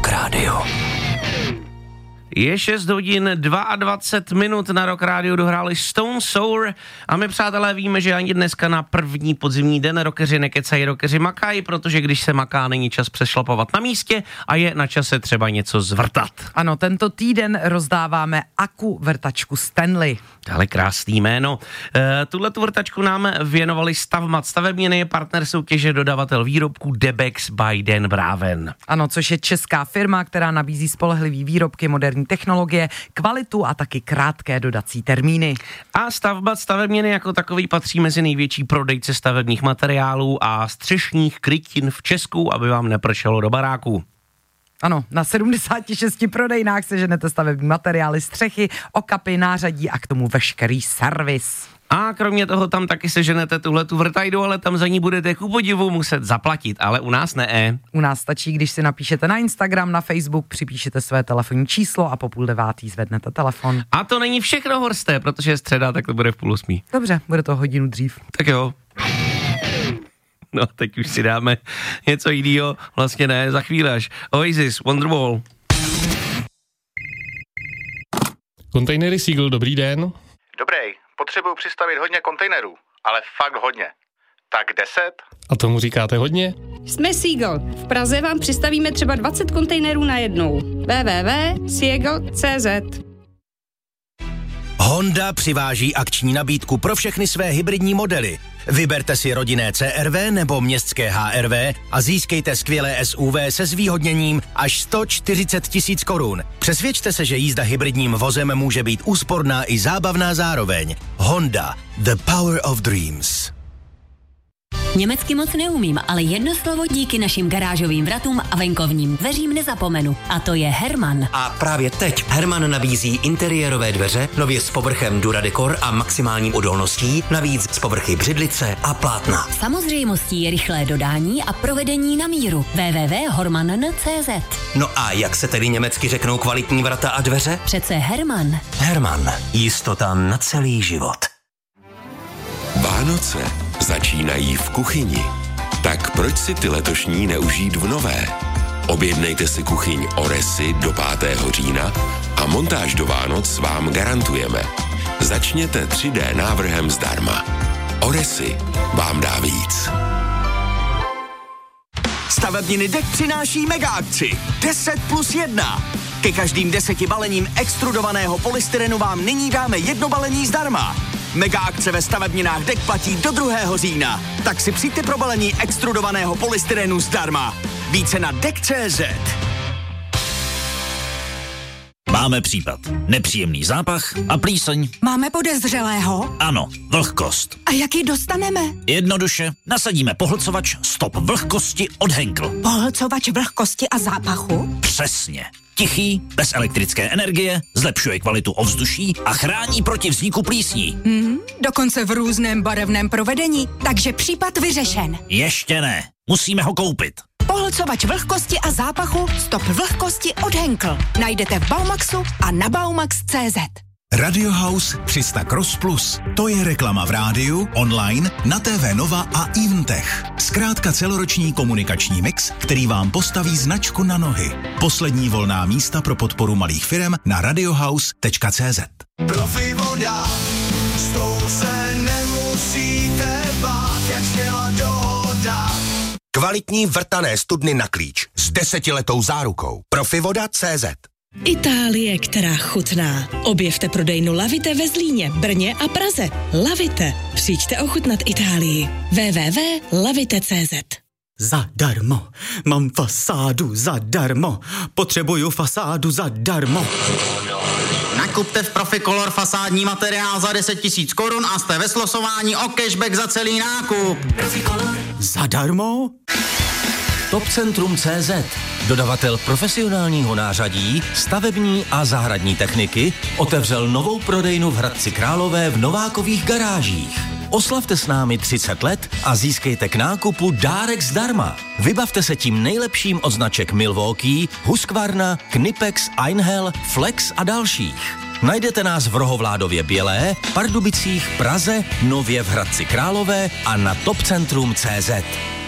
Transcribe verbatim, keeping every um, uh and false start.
Rock Radio. Je šest hodin dvacet dva minut, na Rock Radio dohráli Stone Sour a my, přátelé, víme, že ani dneska na první podzimní den rockeři nekecají, rockeři makají, protože když se maká, není čas přešlapovat na místě a je na čase třeba něco zvrtat. Ano, tento týden rozdáváme Aku vrtačku Stanley. Tohle krásný jméno. E, tuhletu vrtačku nám věnovali Stavmat. Stavebněný je partner soutěže dodavatel výrobků Debex by Dan Braven. Ano, což je česká firma, která nabízí spolehlivý výrobky, moderní technologie, kvalitu a taky krátké dodací termíny. A Stavmat stavebněný jako takový patří mezi největší prodejce stavebních materiálů a střešních krytin v Česku, aby vám nepršelo do baráku. Ano, na sedmdesáti šesti prodejnách seženete stavební materiály, střechy, okapy, nářadí a k tomu veškerý servis. A kromě toho tam taky seženete tuhletu vrtajdu, ale tam za ní budete ku podivu muset zaplatit, ale u nás ne. U nás stačí, když si napíšete na Instagram, na Facebook, připíšete své telefonní číslo a po půl devátý zvednete telefon. A to není všechno, Horsté, protože je středa, tak to bude v půl osmí. Dobře, bude to hodinu dřív. Tak jo. No, teď už si dáme něco jiného, vlastně ne, za chvíli až. Oasis, Wonderwall. Kontejnery Seagull, dobrý den. Dobrý, potřebuju přistavit hodně kontejnerů, ale fakt hodně. Tak deset? A tomu říkáte hodně? Jsme Seagull. V Praze vám přistavíme třeba dvacet kontejnerů na jednou. w w w tečka seagull tečka c z Honda přiváží akční nabídku pro všechny své hybridní modely. Vyberte si rodinné C R V nebo městské H R V a získejte skvělé S U V se zvýhodněním až sto čtyřicet tisíc korun. Přesvědčte se, že jízda hybridním vozem může být úsporná i zábavná zároveň. Honda, the power of dreams. Německy moc neumím, ale jedno slovo díky našim garážovým vratům a venkovním dveřím nezapomenu. A to je Herman. A právě teď Herman nabízí interiérové dveře, nově s povrchem Duradecor a maximální odolností, navíc z povrchy břidlice a plátna. Samozřejmostí je rychlé dodání a provedení na míru. w w w tečka horman tečka c z. No a jak se tedy německy řeknou kvalitní vrata a dveře? Přece Herman. Herman. Jistota na celý život. Vánoce začínají v kuchyni. Tak proč si ty letošní neužít v nové? Objednejte si kuchyň Oresy do pátého října a montáž do Vánoc vám garantujeme. Začněte tři dé návrhem zdarma. Oresy vám dá víc. Stavebniny Dek přináší mega akci deset plus jedna. Ke každým deseti balením extrudovaného polystyrenu vám nyní dáme jedno balení zdarma. Mega akce ve stavebninách Dek platí do druhého října. Tak si přijďte pro balení extrudovaného polystyrenu zdarma. Více na dek tečka cé zet. Máme případ. Nepříjemný zápach a plíseň. Máme podezřelého? Ano, vlhkost. A jak ji dostaneme? Jednoduše, nasadíme pohlcovač Stop vlhkosti od Henkel. Pohlcovač vlhkosti a zápachu? Přesně. Tichý, bez elektrické energie, zlepšuje kvalitu ovzduší a chrání proti vzniku plísní. Hmm, dokonce v různém barevném provedení, takže případ vyřešen. Ještě ne, musíme ho koupit. Pohlcovač vlhkosti a zápachu Stop vlhkosti od Henkel. Najdete v Baumaxu a na baumax tečka cé zet. Radio House tři sta Cross Plus. To je reklama v rádiu, online, na T V Nova a Eventech. Zkrátka celoroční komunikační mix, který vám postaví značku na nohy. Poslední volná místa pro podporu malých firem na radiohouse tečka cé zet. Profi voda, s tou se nemusíte bát, jak zněla dohoda. Kvalitní vrtané studny na klíč s desetiletou zárukou. Profivoda tečka cé zet. Itálie, která chutná. Objevte prodejnu Lavite ve Zlíně, Brně a Praze. Lavite. Přijďte ochutnat Itálii. w w w tečka lavite tečka cé zet. Zadarmo. Mám fasádu zadarmo. Potřebuju fasádu zadarmo. Nakupte v Proficolor fasádní materiál za deset tisíc korun a jste ve slosování o cashback za celý nákup. Zadarmo? Topcentrum tečka cé zet. Dodavatel profesionálního nářadí, stavební a zahradní techniky, otevřel novou prodejnu v Hradci Králové v Novákových garážích. Oslavte s námi třicet let a získejte k nákupu dárek zdarma. Vybavte se tím nejlepším od značek Milwaukee, Husqvarna, Knipex, Einhell, Flex a dalších. Najdete nás v Rohovládově Bělé, Pardubicích, Praze, nově v Hradci Králové a na topcentrum tečka cé zet.